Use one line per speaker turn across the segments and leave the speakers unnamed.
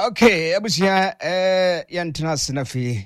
Okay, abusia yantena senafi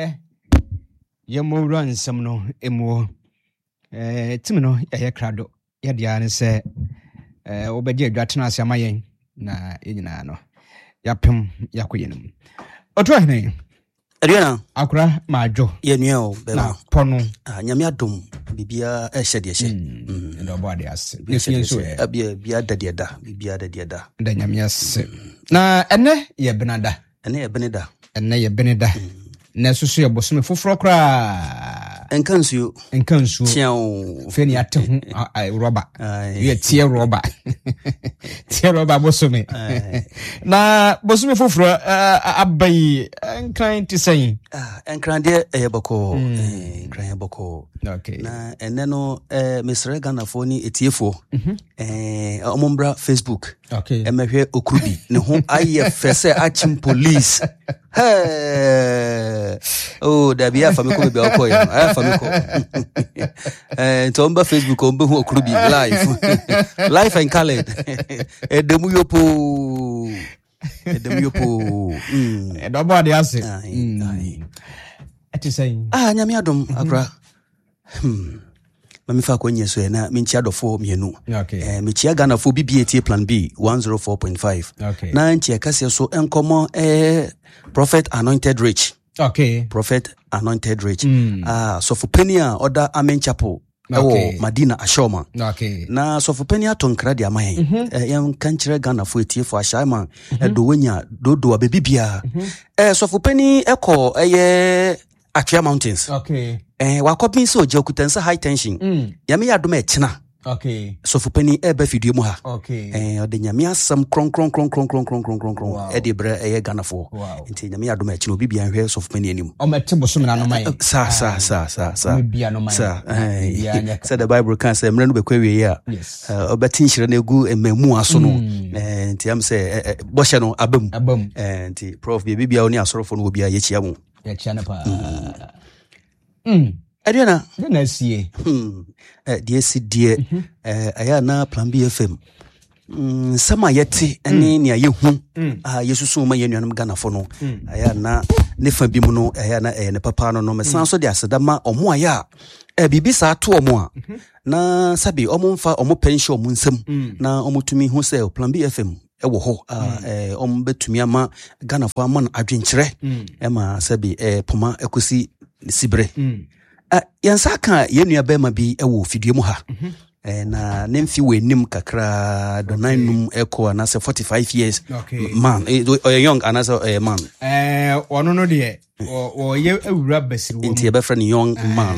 yemo run samno emu timno ya krado ya dia ne se obedi adwatena asiama yen na enyina no yapem yakoyenum oto hene
Ariana
akura majo
yenua
na pono
nyame adom bibia ehye de hye
ndo body as yesu
bia dadieda bibia dadieda
nda nyame as na ene ye benada ene ye beneda na susu ye bosome foforo kra
enkansuo
tiao feni ate ho roba ye tie roba tie roba bosome na bosome foforo abai enkran ti sen
enkran de eyeboko enkran eyeboko
okay
na ene no Mr. Ghana for ni etiefo omombra Facebook
okay
emehwe okurubi ne ho aye fese achim police oh da bia famiko be bia okoye famiko tomba Facebook ombe ho okurubi live and colored edemu yopo
edobody ase ati saying
nyame adom akra mamifa kwenye so na minchi adofo mienu
okay
michi Ghana for BBAT plan B 104.5
okay
na nchi akase so enkomo Prophet Anointed Rich Prophet Anointed Rich so for Penia order Amen Chapel Madina Ashoma na so for Penia tonkra dia mayen yam kanchire Ghana for etiefo ashaiman do wenya dodo abebibia so for Penny eko Atria Mountains wakopin so je okutansa high tension yame yadom echina so for Penny ebe fidie mu ha ode nyame asam kron e de bre Ghana for nti nyame yadom echina obi bia hwe so for Penny anim
o mete bosom na no mai
sa
bia no mai
say the Bible can say mre no bekwa wie ya obetin hire na egu emamu aso no nti am say boshe no abam nti prof bia oni asorofo no obi a yechia mu
yechia na pa
Ariana
na sie
die aya na plan B FM sama yeti ene ne ayehu yesusu ma yenuanum Ghana fo no aya na ne fa bi mu no aya na ne papa no mesan so de asedama omo aya bibi sa to omo a na sabi omo mfa omo pension omo nsam na omo tumi hu se plan B FM ewo ho omo betumi ama Ghana fo ama adwenkyere ema sabi poma ekosi sibre yansa ka yenua bema bi ewo fidie mu ha na nemfi wenim kakra donanum eko anase 45 years man young anase man
ono no de o ye awura basiri wo
nti e be friend young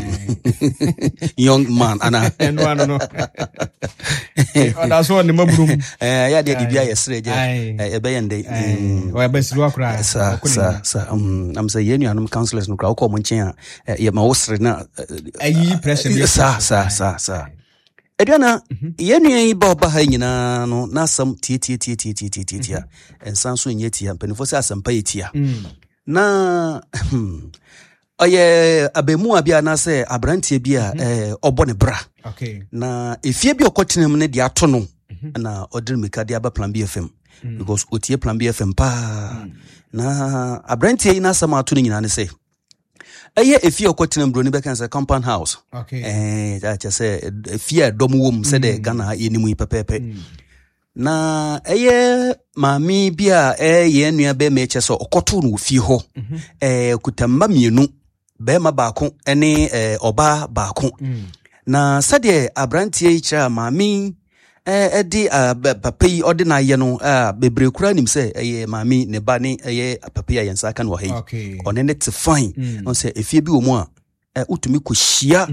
man ana
no that's one maburum
ya de bibia yesreje e be yende
o basiri akra
sa am say yenuanum counselors no kra ko mo nchen ye ma wosre na
ayi pressure
sa Ediana yenue ba ha nyina no na asam tie ensan so nyeti ya penifo se asam pa yetia na oye abemu abia na se abrantie bia obo ne bra na efie bi okotenem ne de ato no na odrimika de aba plan B FM because otie plan B FM pa na abrantie na asam ato nyina ne se efie okotenem bro ni be kan say compound house that just say efie dom wom say de Ghana yenimu pepepe na mami bia ye nua be me che so okoto no fie ho kutamba mienu be ma baako ene oba baako na sade abrantie kira mami edi papa yi odina ye no bebre kura nim se mami ne ba ne papa ya yensa kan wo hai one net fine on se efie bi wo mu a utumi ko hia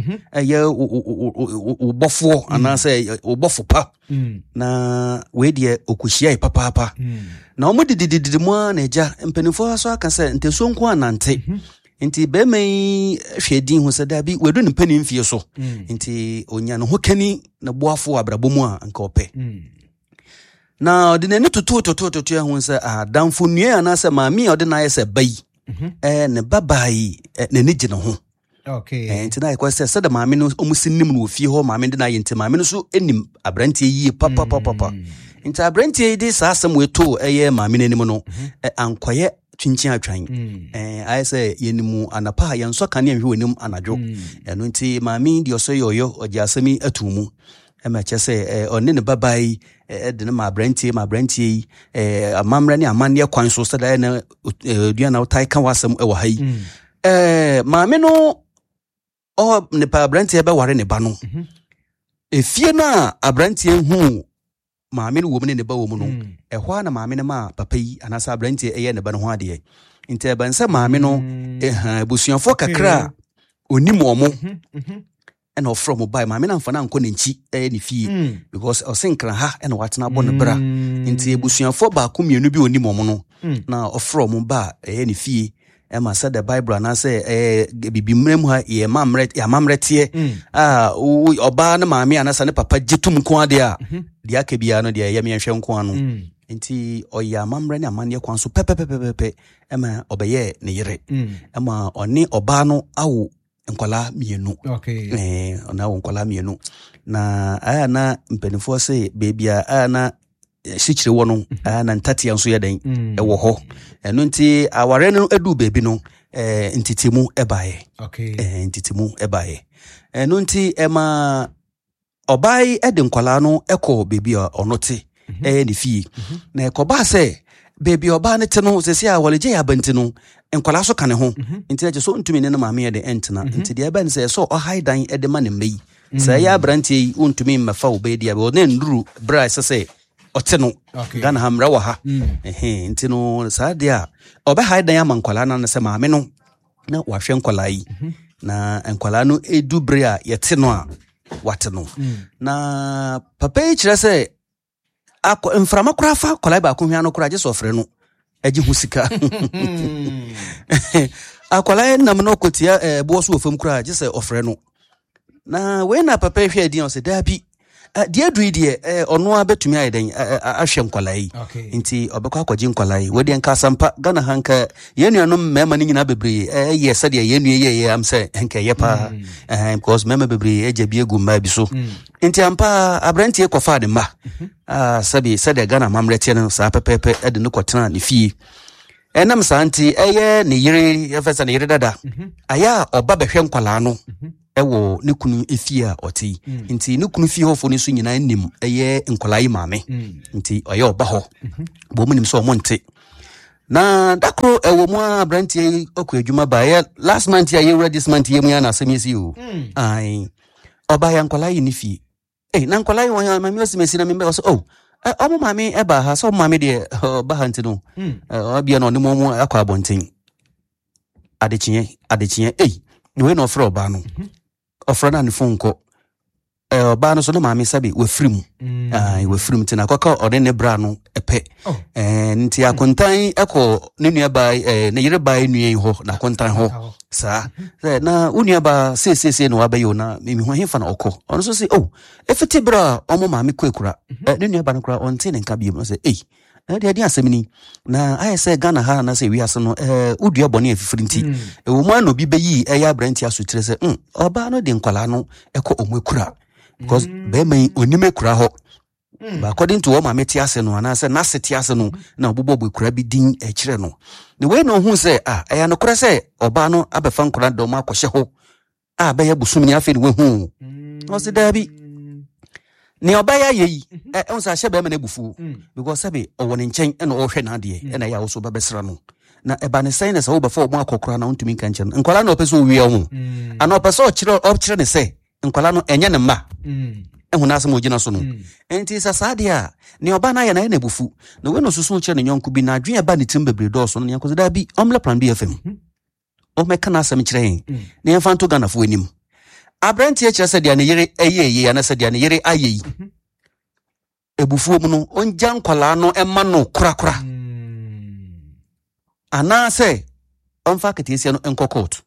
obofo ana se obofo pa na we de okuhia papa na omo didididi mu na eja mpenifo so aka se nteso nko anante nti be mai hwedin ho se da bi wedu ne pani mfie so nti onya no hokani na boafo abrabomu a nka ope na odinani tutu ho se adamfo nua ana se maami odina ye se bai ne babai ne nigi no ho nti na ekwa se da maami no omusinim no ofie ho maami de na ye nti maami no so enim abrantie yie papa Inta abrante di saa asem weto eye maame nanim no ankoye twinchin atwan I say yenimu anapa yenso kane nhwe onim anadwo eno nti maame di oso yoyo oje asemi atumu ema chese onne ne babai de ne ma abrante amamra ne amane kwan so sada na dua na utai kan wasem ewo hai maame no ne pa abrante be ware ne ba no efie na abrante hu maame no wom ne ba wom no ehwa na maame ne ma papa yi anasa abrante eye ne ba no ho ade nti e ban se maame no busuafo kakra onim omo and of from by maame na mfa na nko ne nchi ne fie because osenkra ha and watena bo ne bra nti busuafo ba ko mienu bi onim omo no na ofrom ba ne fie Emma said the Bible and I say bibi mrem ha ye mamrete oba na maame anasa ne papa jitum ko ade a de akabia no de ye me hwe nko ano nti oya mamre ne amane kwan so pepepepepe Emma obeye ne yere Emma oni oba no awo nkola mienu ona wo nkola mienu na aya na mpenifo se bebia aya na sichire wono na ntati anso yeden ewo ho eno nti aware no edu bebi no ntitimu ebaye ntitimu ebaye eno nti ema obai ede nkwala no ekọ bebi a onote ne fie na ekoba se bebi oba ne te no sesi a waleje ya banti no nkwala so kane ho nti na so ntumi ne na maame de entena nti de eba ne se so o haidan ede ma ne mei se ya branti yi untumi mfa obedi ya be ne nduru bra se oteno Ghana hamra wa ha nti no saade a obe haidan ya mankwala na se maame no na wahwe nkwala yi na nkwala no edubre a yete no a wateno na papa yi kire se akọ mframa kura fa kwala ba ko hwa no kura je so frɛ no agi hu sika akwala nam no kotia bo so ofam kura je se ofrɛ no na we na papa hwe adi o se dabi die druidie ono abetumi ayeden ahwe nkwalai nti obekọ akọji nkwalai we de nka sampa Ghana hanka yenuanom mema ni nyina bebre ye sade yenue ye am se hanka ye pa because mema bebre eje bi egu mba bi so nti ampa abrantie kofa de mba sabi sade Ghana mamrete no sa pepepe ede no kotena ne fie enam sa nti eye ne yire efesa ne yire dada aya oba behwe nkwala no ewo ne kunu efia oti nti ne kunu fie hofo ne so nyina nim eye nkolai maame nti oye oba ho bo mu nim so mo nte na dakro ewo mu abrantie okọ adwuma ba ye last month ya ye this month ye mu ya na asemesi o ai oba ya nkolai ne fie na nkolai won ya maame osimesi na membe so omo maame eba ha so maame de ba ha nti no obia no ne mo akọ abonten adechie we no ofro oba no ofra na ne phone ko oba no so ne maame sabe we frim tina kwaka ode ne bra no epe nti akontan ekọ ne nua ba ne yire ba nua ho na akontan ho sa na unia ba se no abayo na mimi ho hefa na okọ ono so se efiti bra omo maame kwekura ne nua ba no kura onte ne nka biem no se de asemini na ayese Ghana ha na se wi ase no udua bone afifiri nti ewo mu anobi beyi eya branti asotire se oba no de nkwala no ekọ omwekura because be mai onime kura ho but according to what mama tiase no na se na setiase no na obobobwe kura bi din ekire no the way no hu se eya no kura se oba no abefa nkwala do ma akohye ho be ya busumni afi ni we hu o se dabi ni obaya yeyi onsa hye be ma na bufu because sabe owone nchen na ohwe na ade na ya wo so babesra no na eba ne sign na so before mo akokora na ontumi kan chen nkwala na opeso wi ho ana opeso ochire ne se nkwala no enye ne ma ehuna asem ogina so no enti sasade a ni oba na ya na bufu na we no susu chire ne nyonku bi na adwen eba ne tim bebre do so no yanko da bi omle plan bi FM o meka na asem chire hen ne yemfanto Ghana fo anim abrantie chire se dia ne yere eyeye ana se dia ne yere ayeyi ebufu mu no onja nkwala no ema no kurakura ana se onfa ketesia no enkokot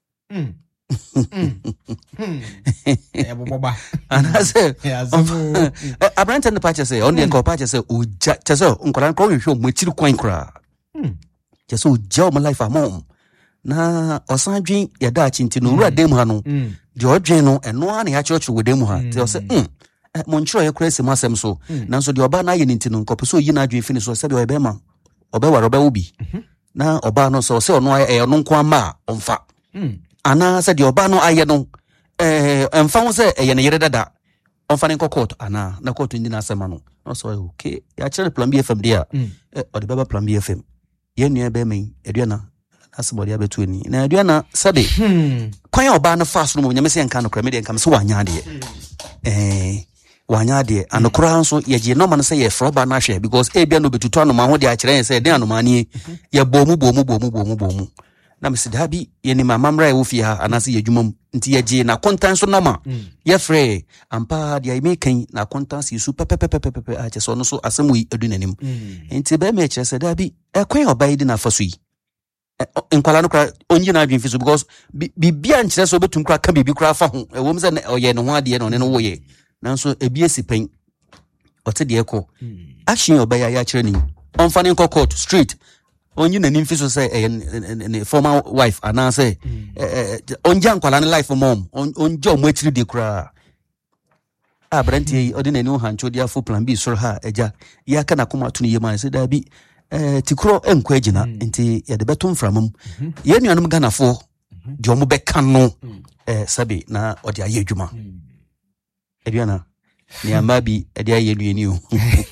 boba
ana se abrante ne pache se on de enko pache se oja chese nkwala ko hwe mo chiri kwan kura chese oja o life amom na osanjin ya da chinti no wura dem ha no de odwen no eno ana ya church wo dem ha te o se monchro ye kura semu asem so nanso de oba na ye ntino nkopeso yi na adwen fini so se de obe ma obe ware obe obi na oba no so se ono aye no nko ama onfa ana se de oba no aye no emfa wo se ye ne yere dada onfa ne court ana na court ndi na asema no so okay ya chere Plan B FM dia o de baba Plan B FM ye nua be men aduana asebodi abetu ani na aduana sade kwan oba no fast no mo nyame se enka no kra me de enka me so wanya de wanya de anokora nso ye je no man say ye froba na hwe because bia no betutu anoma ho de a kire say den anoma ni ye bomu na me se da bi ye ni mamamra ye wo fi ha anase ye dwumam nti ye je na kontan so nama ye frɛ ampa de ai mekan na kontan si su pepepepepe a che so no so asemu yi edu nanim nti be me kire se da bi kwan oba yi de na faso yi nkwala no kra onyi na adwen fi so because bibia nkire so betum kra ka bibi kra fa ho wo mse na oye no ho ade no ne no wo ye nanso ebie sipen ote de ekọ action obaya ya kire ni onfa ne court street onyi na nimfi so say former wife ana say onja nkwala ne life mom onja omo akiri de kura abrantie ordinary no hancho dia for Plan B so ha eja ya kana kuma tunu yema say da bi tikro enkwa agina nti ya de betom framam ye nuanom ganafo de omo beka no sabe na odi aye adwuma eduana ni amabi edi aye nuani o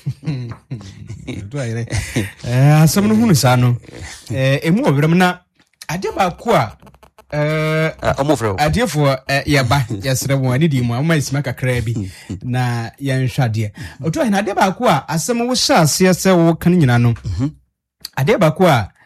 do ayre asam no hunu sa no emu obram na ade ba ko a
omofro
ade fo yeba yesre mo ani di mu ama isima kakra bi na yenhwade oto ahina ade ba ko a asam wo hya ase se wo kan nyina no ade ba ko a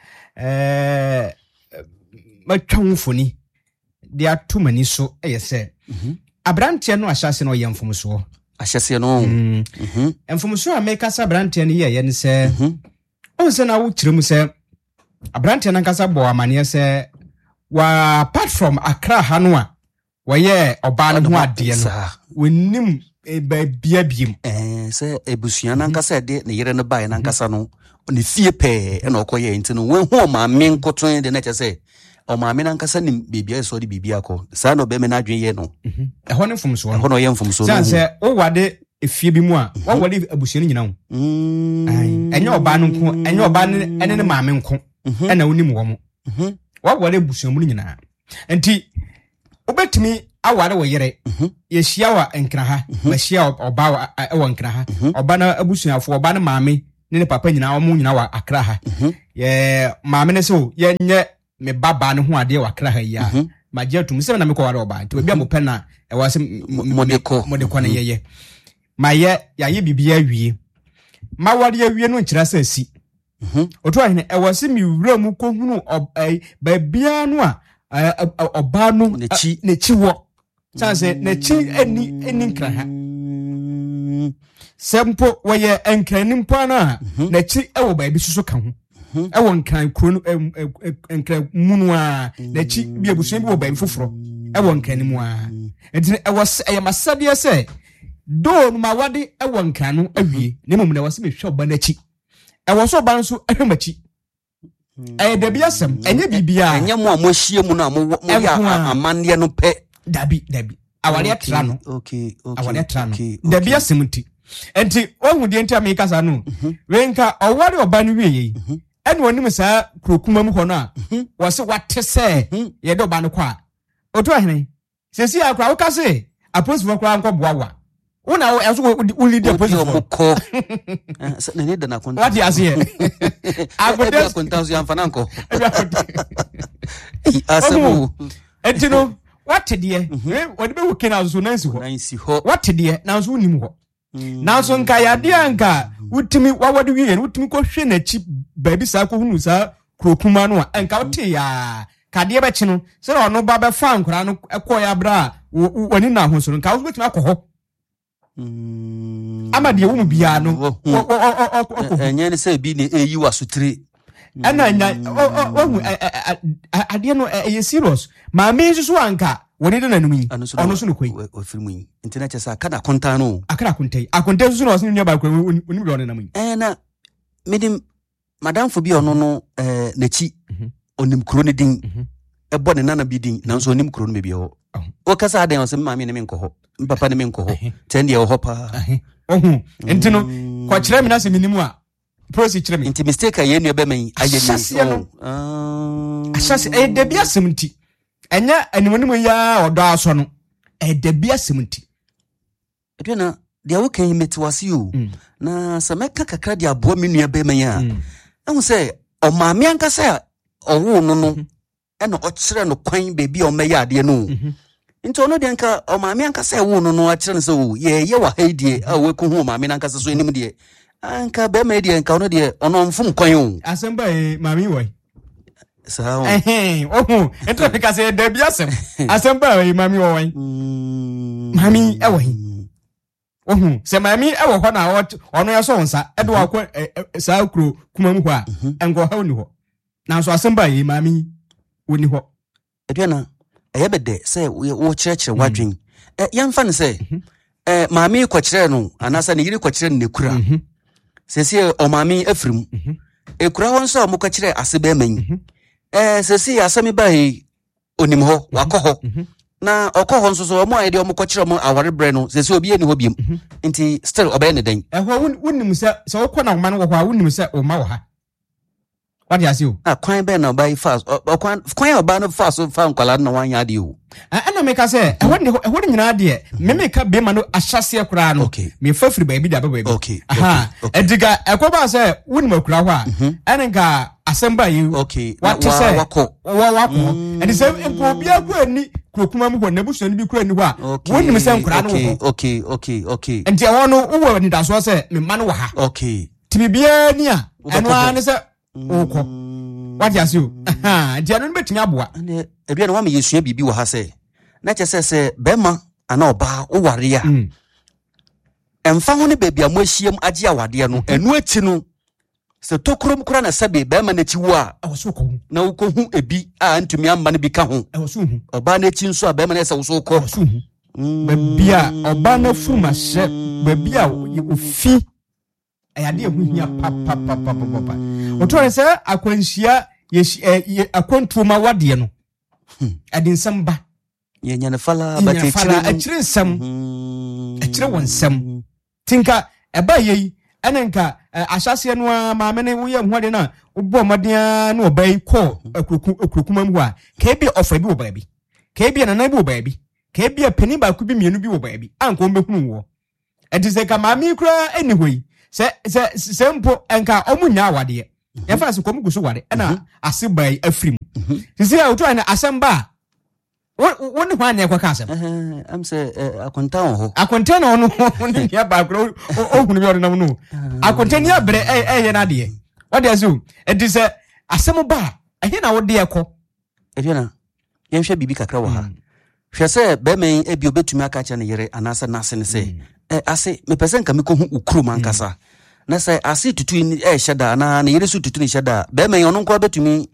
matwa mfoni de atumani so yese abrante no ahyase no yemfomso
ahyase no
emfomso a make asa abrante no ye ne se onse na wo kirem se abrante na nkasa bo amane se wa apart from Accra ha no a woye oba no ho ade no wonim ba bia biem
se ebusua na nkasa de ne yere no bae na nkasa no ne fie pe na okoye ntino wen ho ma men koton de na kyese o ma me nankasa nim bibia so de bibia ko sa no be me na adwen ye no
ho ne mfomso
ho no ye mfomso no
sanse o wade efie bi mu a wo wade abusuani nyina ho enye oba no nko enye oba ne ne ma me nko na wonim wo mo wo wade abusuamu nyina enti obetumi aware wo yere ye hia wa enkra ha ma hia oba wo enkra ha oba na abusuafo oba na maame ne papa nyina wo mu nyina wa Accra ha ye maame ne so ye nye me baba ne ho ade wa Accra ha ya ma je atum se na me ko ware oba nti obi amopɛ na e wa se modeko na yeye ma ye ya ye bibia wie ma ware awie no nkyira sa si oto ahene e wa se mi wura mu ko hunu ba bia no a oba no ne chi wo sanse ne chi eni nkra ha sempo woye enkranim po na na chi ewo ba bi suso ka ho ewo nkran kro nkran munu a na chi bi abusuan bi wo ba foforo ewo nkranim a enti ewo masade se do no ma wade ewo nkran no awie ne mum na wase me hwe oba na chi ewo so oba nso ahwemachi da bi asem enye bibia
enye mo amohie mu na mo ya amande no pe
dabi awale atra no
okay
awale atra no da bi asem nti enti ohudi enti ameka sa no wenka oware oba no wie ene wonim sa krokuma mu hono a wose wate se ye de oba no kwa oto ahene sesi akra wo ka se apostle kwa nko boawa una enso wo leader apostle
ko na ne da na konta
what you say
agode konta so yamfa nanko asabu
enti no what de wode be wukena so nansi ho what de na so nim ho na so nka yade anka wutimi wawade wie no wutimi ko hwe na chi baabi sa ko hunu sa krokuma no a enka wote ya kade be chi no se ono ba be fa ankora no ekọ ya bra wani na ho so nka wo wutimi akọ amade wo mu bia no
enye ne se bi ne eyi wasutire
ana nya ade no e serious ma me nso so anka woni de nanum yi ono so no koi
ofirimu yi internet sa kada konta no
akara kontai akontai so no so nya ba ko oni bi ono nanum yi
na medim madam fo bi ono no na chi onim kro ne din ebo ne nana bi din nanso onim kro no be bi ho o kasa adan o se ma me ne me nko ho papa ne me nko ho ten ye ho pa
enti no kwa kire me na se minimu a prosi kire me
enti mistake aye nu be man aye ni
asase de bia semti enya animonimu ya odo aso no de bia semti
edena dia wo kan meti wase o na se meka kakra dia boa me nua be man ya ehu se o maame anka se owo no no ena o kire no kwan bebi o meya ade no nti ono de nka o maame anka se wo no no a kire no se wo ye wa haidie a we ko hu maame anka se so enim de anka be ma de nka ono de ono mfum kwan o
asemba maame wo
sao
ento pika se de bia sem asemba maame wo maame e wo se maame e wo ho na ono ya so nsa e do akọ sa kuro kuma mu ho a engo ha oni ho na so asemba maame oni ho
edena ayebede se wo kyerɛkyerɛ wadwen yɛmfa ne sɛ maame kɔkyerɛ no anasa ne yiri kɔkyerɛ ne kura sɛsie o maame afirim ekura hɔ nso a mo kɔkyerɛ ase bɛ man sɛsie asɛm ba yi onim hɔ wakɔ hɔ na ɔkɔ hɔ nso so mo ayɛ de mo kɔkyerɛ mo aware brɛ no sɛsie obi ani hɔ biem nti still ɔbɛyɛ ne den
ɛhɔ wonnim sɛ wokɔ na ɔma no wɔ hɔ a wonnim sɛ ɔma wɔ ha what you say
kwan be na buy fast kwan oba no fast fa nkwala na wan ya de o
ana me ka say ehwo nyina de me ka be ma no ahyase akura no me fa firi ba bi da ba ba
okay
ediga ekoba say woni makura ho a ene nka asamba yi what to say wako and say empo bia ku ani kurokuma mu ho na busu ni bi kura ni ho a woni me say nkura no ho
okay
enti e wono wo ni da so say me ma no wo ha
okay
timi bia ni a eno an say oko what you say dia no betumi aboa
edua no wa me yesua bibi wo ha se na kyese bema ana oba wo ware a emfa ho ne baabi a mo ahiem age awade no enu ati no se tokrom kura na sabe bema na chi wo a na wo ko hu ebi a ntumi amma ne bi ka ho oba na chi nso a bema na se wo so ko
baabi a oba na fuma hye baabi a ofi ayade ehu hia papa otore se akwanhia akwontuma wade no adinsam ba
yenya ne fala ba
akire nsam akire wonsam tinka eba yei enenka ahyase no maame ne wo ye hode na obo maden na obai ko akurokuma mu a ka bi ofa bi wo ba bi ka bi na na bi wo ba bi ka bi pani ba ku bi mienu bi wo ba bi anko mbehunu wo edise ka maame kura eni hoi se mpo enka omunya awade ya fa se komu guso wade na asebai afrim sisi a otu ana asamba woni hwan na ekwa ka asem
am se akonta ho
akonta no no woni ya ba kro ohunu bi ode na no akonta ni abre ye na de wode azu edise asem ba ehe na wode ekọ
na yenhwe bibi kakra wo ha hwe se be men ebi obetumi aka cha ne yere anasa nase ne se ase me pese nka me ko hu ukuru mankasa na se ase tutu ni hyeda na ne yere su tutu ni hyeda be men ono nko betumi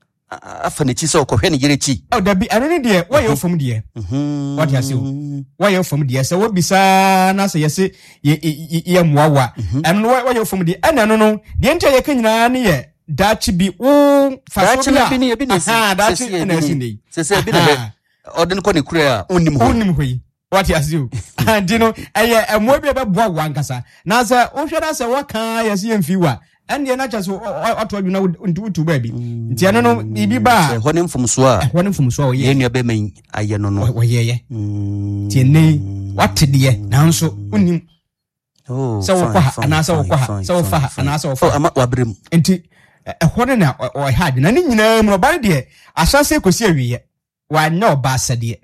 afa ne chi se okohwe ne yere chi
dabi anene de wo ye ofom de what you say wo ye ofom de se wo bisa na se yese ye muawa eno wo ye ofom de ana no de ntia ye kanyina ne ye dachi bi wo faso
bi na
dachi na sindi
se bi na odin ko ne kura onnim
ho what you say and you know emo bi be boa wankasa na se wo hwe na se wo kan yesi yemfiwa ende na cha so atodwu na ntu ba bi nti eno no bibi ba
ho ne mfumso a ye nua be man aye no no
wo ye ti ne watede na nso onnim so wo kwa ana so wo kwa so wo fa ana so wo fa
ama wabrem
nti ehone na o had na ni nyina mu ba de asase kosi awiye wanya oba asade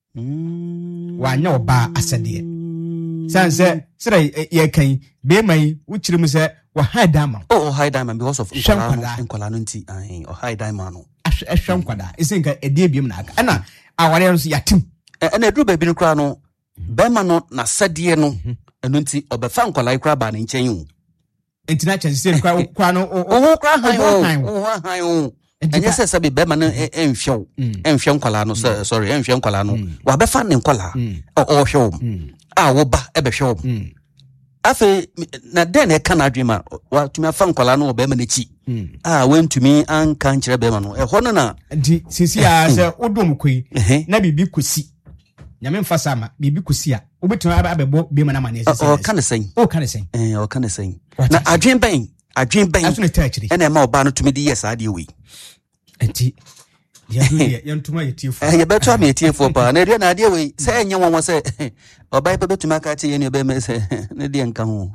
wanya oba asade sanse sira ye kan be mai wuchirim se wa high diamond
high diamond because of inkwala no nti high diamond no
ahwam kwada isinka ede biem na aka na aware no so yatim
na edru ba bi no kra no be ma no na sade no eno nti obefa nkwala kra ba na nchen yu
enti na chese kra no
kra han enye se be ma no enfwe nkwala no sorry enfwe nkwala no wa befa ne nkwala o hwe wo ba ebe hwe afe na den e kana adwema wa tumi afa nkwala no be ma na chi wentumi anka nkyere be ma no ho no na
ndi sisi a se odom koi na bibi kosi nyame mfa sama bibi kusia obetuma abebo be mana mane sese
o kan sen o kan sen na adwen ben
aso ne tachiri
ena ma oba no tumi di yes ade we
enti ya ntuma yetiefo
ya beto am yetiefo pa na ria na ade we se enye won se oba pe betuma ka che ye ne be me se ne de nka ho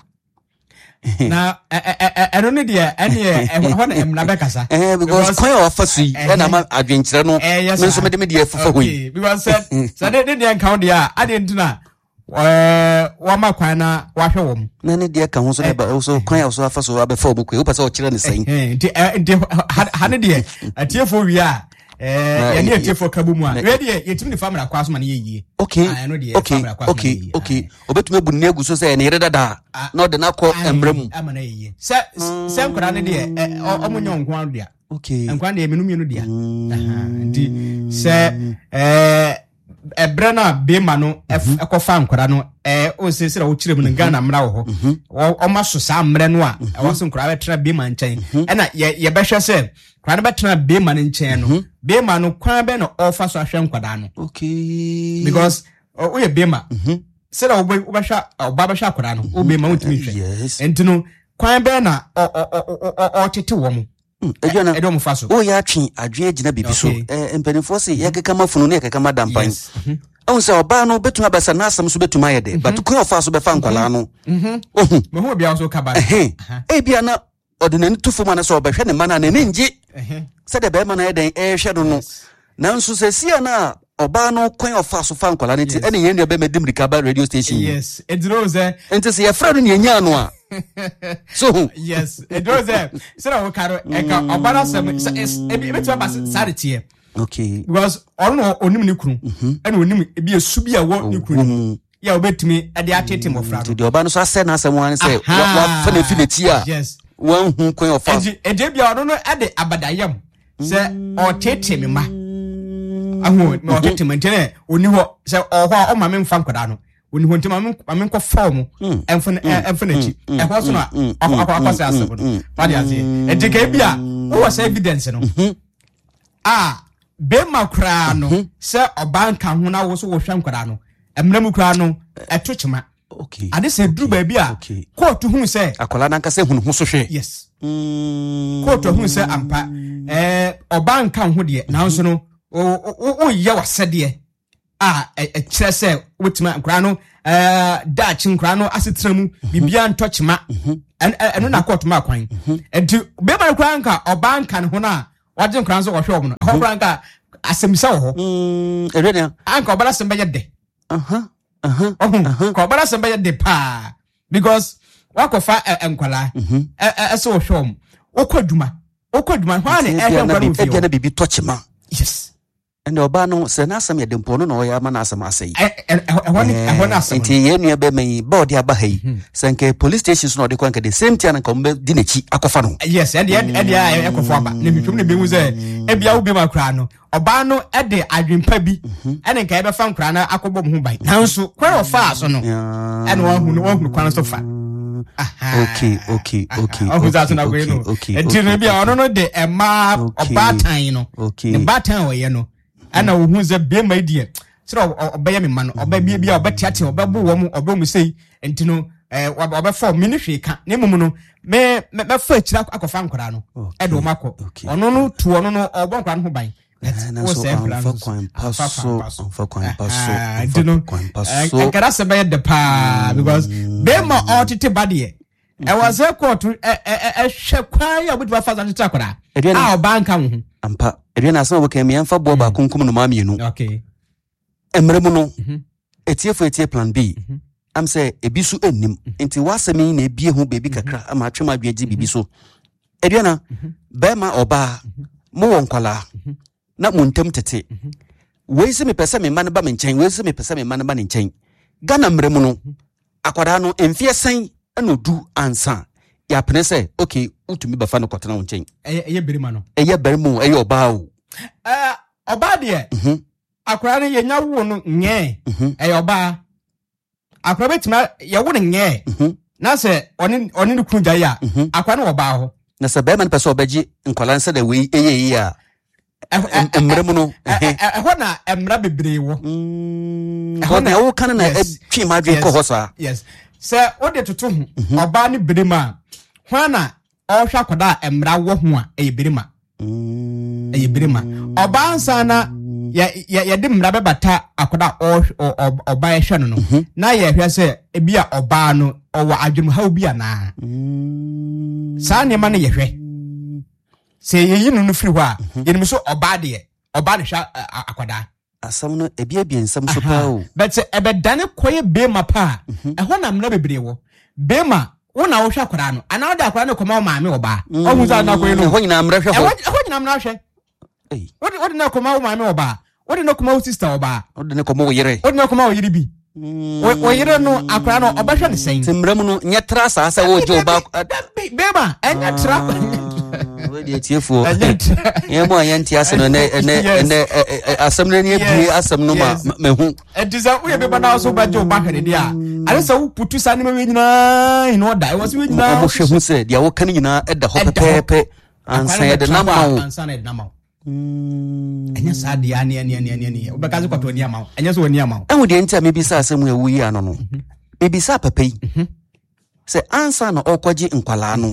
na eno ne de ene ho na emna be kasa
because kwan of asu ena ma adwenkyere no me so me de fufa hoyi
because said de nka ho de a ade ntuna wa makwana wa hwe wom
na ne de ka ho so de so kwan so afa so abefa obukwe wo pese o kire ne sen
nti ha ne de atiefo wi a ya ne atiefo kabu mu a we de yetimi ne family kwa so ma ne yeye
okay obetume bu ne aguso se ne yere dada na o de na ko embrem
amana yeye se nkora ne de omunyo nkwa do dia
okay
nkwa de menum dia nti se ebrana be ma no ekofa nkora no o sesira wo kirem no Ghana mra wo ho o ma so sa mre no a wo so nkora betra be ma nchen na ye behwe se kwara betra be ma nchen no be ma no kwa be no ofa so ahwe nkwada no
okay
because o ye be ma sera wo behwa oba behwa kwada no o be ma wotimi hwe entino kwa be na o tete wo mo
Ejona
edo faso
o ya twen adwen agina bibi so empanifo se ye keka mafunu ne keka madampan on se oba no betuma basa na asam so betuma ye de but kun ofa so be fa nkwala no
me ho bia so kaba
bia na odinani tufo ma na so obehwe ne mana ne nje se de be ma na ye den hwe do no na nso se sia na oba no kun ofa so fa nkwala ne ti ene ye ne be medim rikaba radio station
yes edro ze
enti se ye fra no ne nya no a so
yes it was there so we caro eka obara sem ebitu aba sarete
okay
because ono onim ni kunu ene onim ebi esu bi a wo ni kunu ya obetimi ade atete mofra
do de oba no so ase na asem wan se wa fa na fi neti a
yes
wan hu kwen of us
ede bia ono no ade abadayam se otete me ma ahu me otete mentene oni ho se oho o ma me mfa nkoda no oni ho ntima me nko form enfo na chi e ho so na akwa se asebo no wadi azie e de ka bia wo was evidence no be makra no se obanka ho na wo so wo hwa nkoda no emram kra no etochima
okay
ade se duru ba bia court hu se
akola na nka se hunu ho so hwe
yes court hu se ampa obanka ho de na nso no o ye wasede kire se wotima nkra no dach nkra no asetramu bibia ntochima eno na court ma kwan enti be ma nkra nka obanka ne ho na waje nkra nso wo hwe omo no ho nkra nka asemisa wo ho
edenia
anka obala sembe ye de ko obala sembe ye de pa because wakofa enkwala eso wo hwe omo okwaduma hwa ne ehwe nkra no
fi na bibi tochima
yes
and oba no se na asem ye de mpo no na o ya ma na asem asai
ehwo na asem
enti ye nua be mai board ya ba hai senke police stations no de kwanka the same time nka mbe di nachi akofa no
yes and ya akofa aba na hwetwum ne be mu ze ebia wo be makra no oba no e de adwempa bi ene nka e be fa nkra na akobo mu bai nanso kwara ofa aso no ene wo hu kwan so fa
okay
oh that's na go no enti no bia ono no de ema oba tan no ne batan wo ye no ana wo hu ze be mai die sira obeye me ma no oba bia obetiate obebo wo mu oba mu sei enti no oba for minihwe ka ne mum no me fa akira akofa nkora no e do mako ono no tu ono no obo nkora no ho ban
wo se fa kwan paso
ekara se be de pa because be ma otite badie e was a court hwe kwan ya obi fa za akora banka ho
ampa edena asem wo kan me amfa bo ba kunkum no ma mienu
okay
emremu no etie plan B am say ebisu ennim enti wasemi na ebie ho bebi kakra ama atwema adwegi bibi so edena be ma oba mo wonkwala na muntam tete we se me pese me man ba me nchen we se me pese me man ba ne nchen Ghana mremu no akwada no emfie sen na odu ansa ya pene say okay utumi ba fa no kotena wo nchen
eye berima no
eye berimu eye oba o
oba de akwara ne yenya wo no nye eye oba akwara betima ye wo ne nye na se oni ne kunja ya akwara ne oba ho
na se be man pese obaji nkwala nsa da we eye emremu no
ho na emra bebre wo
Hona wo kan na twi madwe ko hosa.
Yes. Sir, what de toto ho. Oba ne birima. Hwana ohwa koda emra wo ho a birima. Birima. Oba ansa na ya de mra bebata akoda oba ehwe no. Na ye hwe se ebia oba no owo adwum ha obi ana. Sa ne ma ne ye hwe. Se ye no free ho a ye nim so oba de oba ne hwa akoda.
Asam no ebia nsam so pa o.
But ebedane koye bema pa. Ehwo na mra bebre wo. Bema wona wo hwa akoda no. Ana wo da akoda no koma maame oba. Ohu za na koye no.
Ho nyina mra hwe ho.
Ehwo nyina mra hwe. What na koma maame oba. What na koma sister oba.
What na koma wo yere.
What na koma wo yere bi. Wo yere no akoda no oba hwe ne sen.
Timram no nye tra sa asa wo je oba.
Bema enya tra.
We dey tiefo. Ye mo ayanti ase no ne asam ne ebue asam no ma mehu.
Ediza wo ye beba na so ba je oba hwe ne dia. Ale sa wo putu sa ne me nyina in order. Wo se we nyina.
Wo hwe hu se dia wo kan nyina eda ho pepepe. Ansa ye de namawo.
Ansa na de namawo. Enya sa de ani. Wo beka ze kwato ani amawo. Enya so ani amawo.
Enwo de ntia me bi sa asem ewu yi ano no. Me bi sa papa yi. Se ansa na okwaje nkwala no.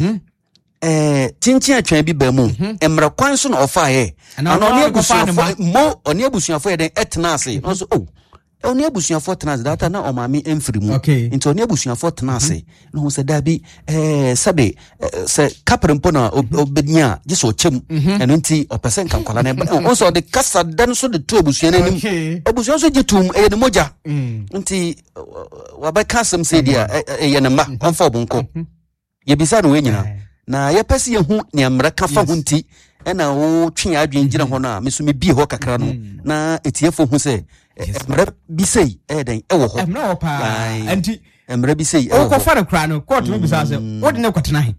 Tintin atwan bi ba mu emra kwan so na ofa ye ana oni abusuafo mo oni abusuafo ye den etena ase no so oni abusuafo tena ase data na omami emfiri mu nti oni abusuafo tena ase no ho se da bi sabe se kaprempo na obednya je so chem eno nti opesen kan kwala na on so de kasa dan so de to abusua na nim abusua so je tum e de moja nti wabeka sem se dia ye na ma onfo bonko ye bisa no we nyina na ye pese ye hu ne amra kafa hunti ena wo twe adwen gina ho na meso me bi ho kakra no na etiefo hu se amra bisei den ewo ho
amra ho pa anti
amra bisei
o ko fa kra no court me bisa se wo de ne kwatena he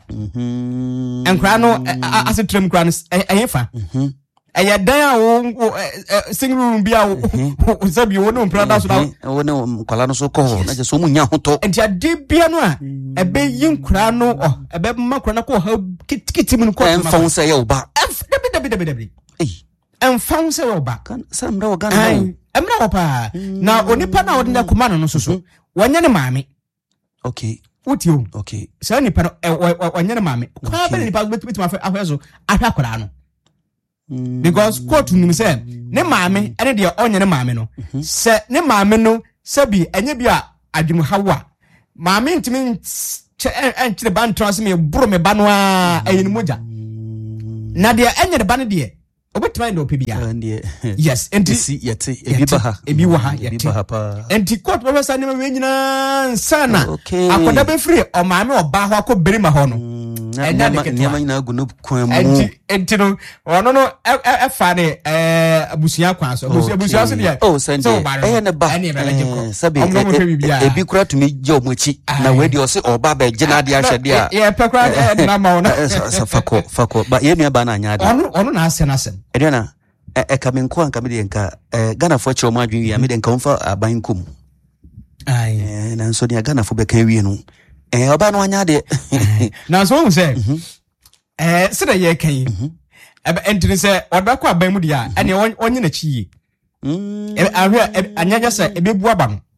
enkra no asetrem kra no eyefa aya dan wo single room bia wo sabi wo no prada so da
wo no kwala no so ko na je so mu nya hoto
enti ade bia no a ebe yin kra no ebe makra na ko ha kitim no ko
enfon se ye oba
dabi enfon se oba
kan samra wo gana
emra opa na onipa na wode na kuma no so wanya ne maame
okay
utio
okay
sa nipa no wanya ne maame kwa be nipa betima afezo ahwa kra no because court nim say ne maame ene de onye ne maame no se ne maame no sabi enye bia adwum hawa maame ntimi enchire ban trans me bro me ba no a eyin moja na de enye de ba ne de obetima ndo pebia yes enti
yete ebi
wa ha yete enti court professor ne we nyina sana akoda be free o maame oba ho akobere ho no
nyama nyina guno kwan mu
enti no ono no efa ne abusia kwan so abusia so dia
so ne ba sabi ebi kura tumi je omochi na we di o se oba ba gina dia hwe dia
ye pekura na ma ono
fako ba ye nua ba na anya dia
ono na asem
ediana kamenko anka me de nka Ghana fo che o ma adwen ya me de nka onfa aban kom ai na nso dia Ghana fo be kan wie no oba no anya de
na so hu se se da ye kan ebe entini se oda kwa ban mu dia ene onye na chiyi ahwe anyanya se ebebu aba no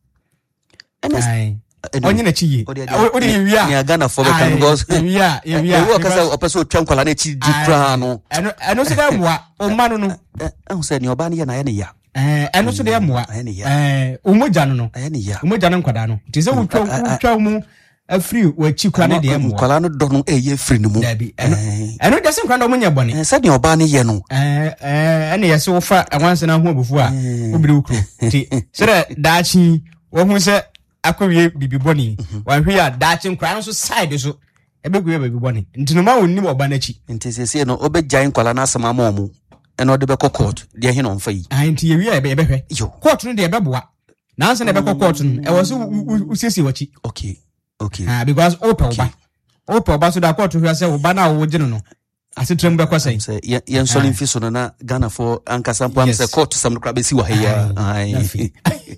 onye na chiyi odi wia
ya Ghana fo be kan because
wia
wo ka se opeso twa nkwala na chi di kra no
eno se da moa o ma no
hu se ni oba ne ya na ye ne ya
eno se da moa umoja no umoja no nkwada no ti se wutwa mu afri wachi kra ne de mo
kwala no do no eye free no mu
eno de se kra no munya bone
se de oba ne ye no
ene ye se wo fa awanse na ho abufu a obiri ukru ti se da chi wo hu se akwawie bibi bone wa hwe ya da chi kra no so side so ebegwe bibi bone ntino ma wonni oba na chi
nti se no obegyan kwala na asema ma omu ene ode be court de he no mfa yi
nti ye wi ebe hwe court no de ebe boa na anse na ebe court no e wo so usisi wachi
okay
because opa so da court hwe say oba na wo gine no asetrem be kwasai
ye nsoli mfiso no na Ghana for ankasa mpam say court sam no krabesi wa heya ai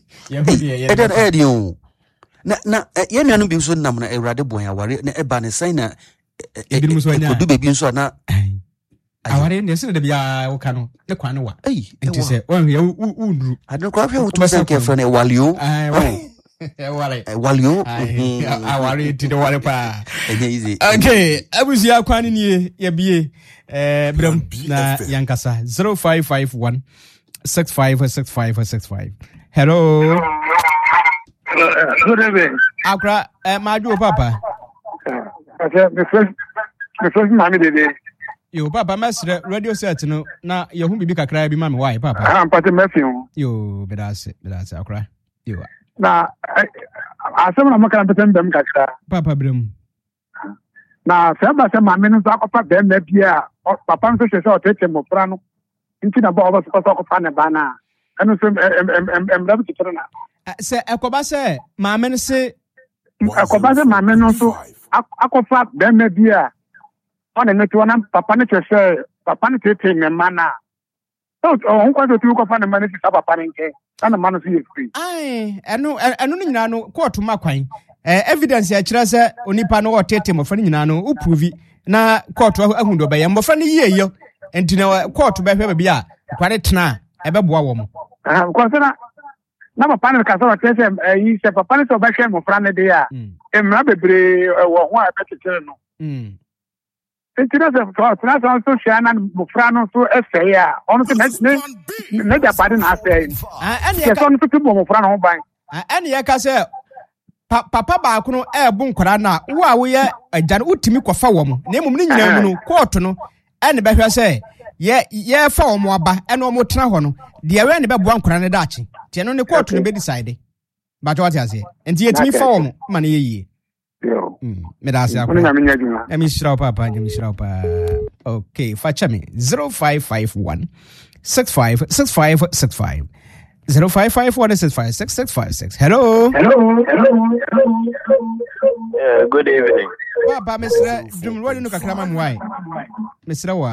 edio na ye nuanu bi so nam na Ewrade boan aware na eba ne sai na
ebirum so anya
kodu bebi nso na
aware ne se de bia wo ka no ne kwa no wa nti se won hwe undru
ado kwa hwe wo se nke fro ne walio walio
aware ti de wale pa
easy
okay abusia kwa ne nie ye bie bram na yankasa 0551 656565 hello
good evening
akra maju papa
the first mami dede
yo papa mesre radio set no na ye hu bibi kakra bi mami why papa
am pati mefi
yo bedase akra yo
na asem na makara petem bem kakra
papa bram
na se ba se mami no so akopa bem na bia papa no so otete mo fra no nti na ba oba so akopa ne bana anu so rab titrona
se ekoba se mami no se
ekoba se mami no so akopa bem na bia ona no to na papa no chese papa no tete me mana so on kwa to ko fa ne mana si papa ne nke ana mana so ye free
enu ni nyina no court makwan evidence ya kira se onipa no otete mo fa ni nyina no uprove na court ahundo be ye mo fa ni yeyo enti na court be hwe bia kware tena ebeboa wo mo
ko se na papa ne ka so tete yi se papa ne so be hwe mo fra ne de ya emra bebre wo ho a be tete no Intina so shana mufrano so ya ono se ne da pade na ase ke so no tutu mufrano ho ban
ene ye ka se papa ba ko no bu nkora na wo a wo ye agya no utimi kofa wo mo na emum ni nyina mu no court no ene be hwe se ye fa wo mo aba ene wo mo tena ho no de we ne be bo nkora ne daachi tie no ne court no be decide ba to what ase enti ye timi fa wo mo ma na ye yie me da asa
akwa
me shira papa okay facha me 0551 6565 0551 656656 hello
good evening
papa Mr. Dum wadi no kakra ma mwai Mr. wa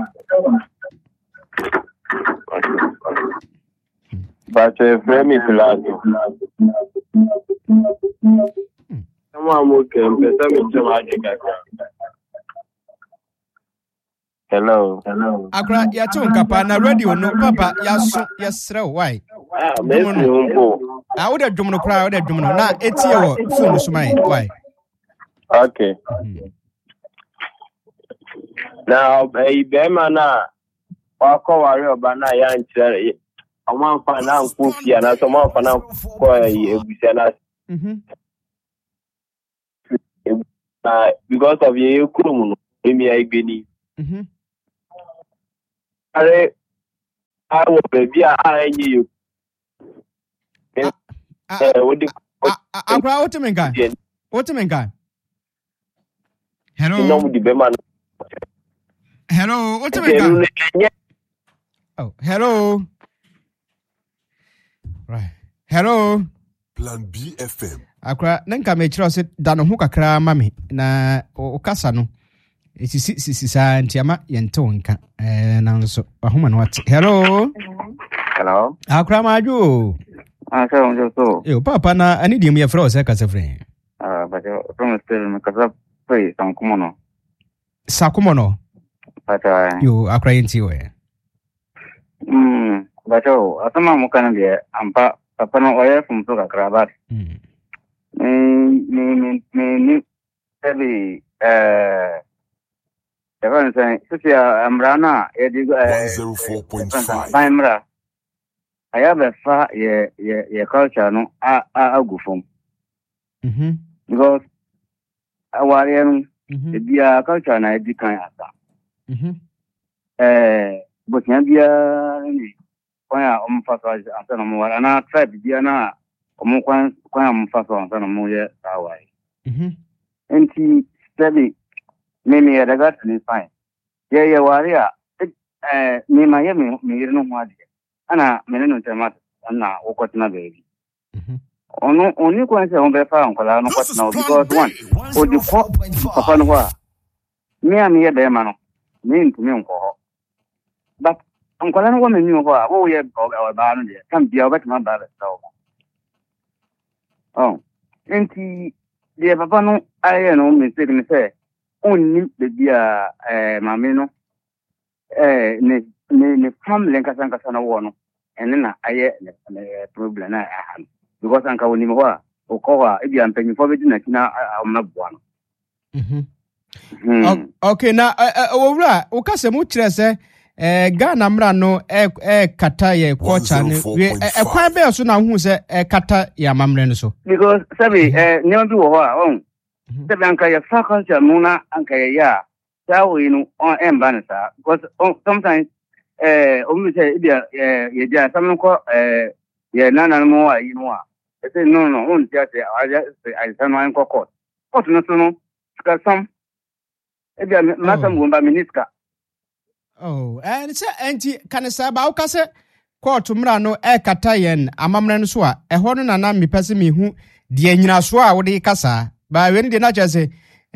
but frame Pilato hello
akra ya to nkapa na radio no papa ya so yesre why wo da dwom no kra wo da dwom no na etie wo phone so mai why
okay now be man na wako wari oba na ya nkyere amanfa na nkofia na so amanfa na ko egusia na because of your kurum emi agbeni are awo baby anyi you
akra otemenga hello
no mu di be man
hello otemenga oh hello right hello
Plan B FM
akra nanka me kira se da no ho kakra mame na o kasa no sisi sa ntiama yente wonka na nso ahoma no wate hello akra maju
so
papa na ani di me frɛ se kasa frɛ
but from still me kasa free
sakumono
but
yo akra yenti we
but asama mo kana de ampa papa no oye fum so kakra ba ni tabi Evan say Sophia Amrana
104.5
Baimra I have a fa ye culture no agufum because awarian e bia culture na edi kan asa but nya bia ni kwa omfaso asa no mo wala na tribe bia na omukwan kwa omfaso asa no mo ye awai enti steady mimi ya daga tuni fine ye waria ni ma ye mi irno mwadi ana meneno tema ana okotna baby oni kwa se on be fa onkola no kwatna because one o di ko papa no wa mi am ye be ma no ni ntumi nko ho but onkola no wa me mi ho a wo ye ba no de kam bia obetma ba be so enti de papa no aye no me se ni se onni bebia mame no ne family nkasa na wo no ene na aye ne problem na aha because anka woni ho a okowa e bia mpanyifo be di na kina amnaboa no
okay na owura ukase mu kire se Ghana mra no kata ye culture ne kwan be so na hu se kata ya mamre no so
because sabi nyama bi wo ho a sabi anka ya culture mu na anka ya we no on embanisa because sometimes we say bia ye ja some ko ye nana mo wa yinu a say no on just I say no enko court no so no ka some bia masam go ba minister
and say anti kan say ba ukase court mra no kata yen amamre no so a ho no na me pese me hu de anyina so a wo de kasa ba we ni de na che say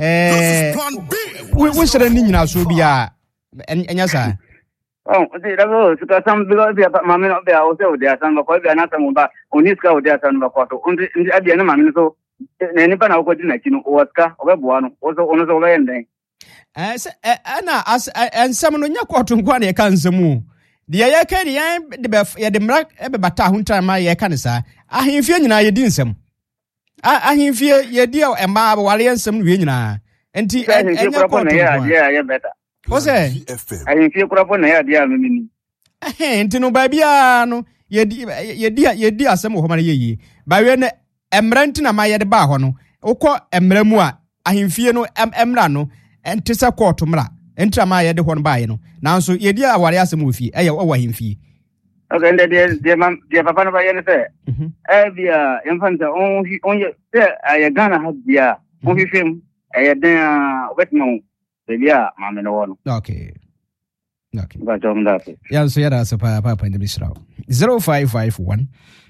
we should have been so be enya sa
the level to some because mama no be also there some ko be na some ba oniska o there some ko to ndi abia na mama so na ni pa na ko di na kinu o waska o be boa no o so ono so be nden
ana as ensam no nya ko to nko na ye kan nsemu de ye ka de ye de mra e be bata ho ntran ma ye kan sa ahemfie nyina ye di nsem ahemfie ye di e ma ba wale nsem no ye nyina enti enya ko to
ya better
Ose
ahemfie kura po na ya dia memini
enti no ba bia no ye di asem ho mare ye ba we ne emra nti na ma ye de ba ho no ukọ emra mu a ahemfie no emra no enti se court mra enti ma ye de ho no ba ye no nanso ye di aware asem ofie eye wo ahemfie
okay and the papa no ba ye ne se bia infanta on ye se ya Ghana ha bia on fi film den wetmo bia mama no wono
okay
ba jom da
ya so ya da so papa in the bisraw 0551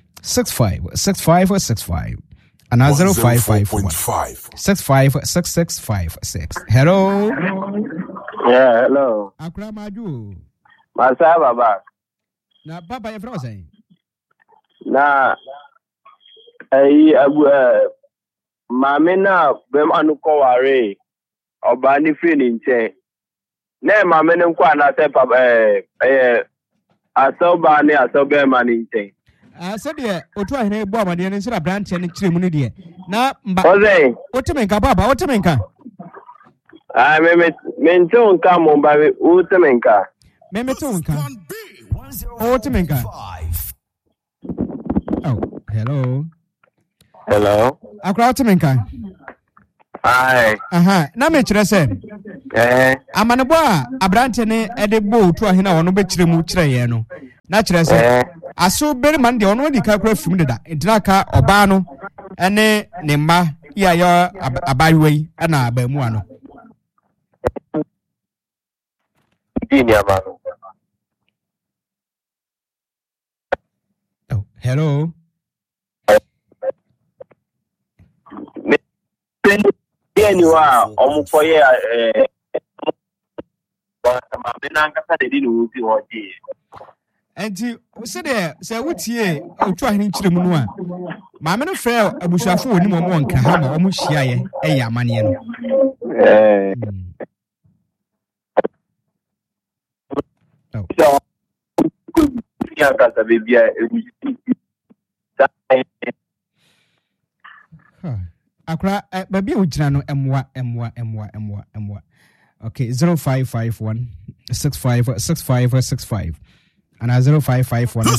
6565 and 0551 656656 hello
yeah hello
akra maju
masa baba
na baba e frozen
na abu mama na bem anu ko ware oba ni feel nche na mama ne nkwa na se papa asoba ni asoba ma ni nche
said de otu ahene bo amade ne nsira branch ne kire mu ne de na mba
oze
otemenka baba otemenka
me ncho nka mo ba otemenka
me tonka otemenka hello akra otemenka
ai
na me kire se amanebo a abrante ne ede bo otu ahene a wono be kire mu kire ye no na kire se aso bere man de ono di ka kura fim deda entina ka oba no ene ne mma ya ya abaywe ana abamu ano
dini amano
hello
ni wa omukoye ma benanga sa de di no fi hoji
enti se wutie otu ahene nkire mu no a maame no frɛ abusuafo woni mo mo nka ha ma omo hia ye ɛyɛ amane no
ya kasa bebia
akra baby ujina no emwa okay 0551 6565 and 0551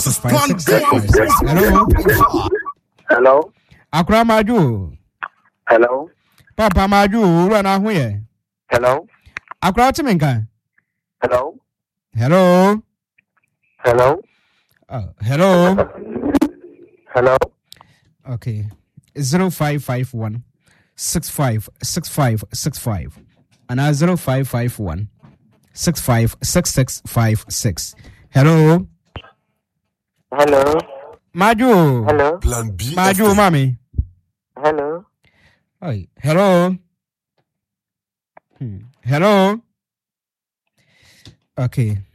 6565
hello
akra maju
hello
papa maju ru na ho ye
hello
akra timenka
hello hello
okay 0551 6565 and 0551 656656 hello Maju
Plan B
Maju
FM.
mami Oi hello okay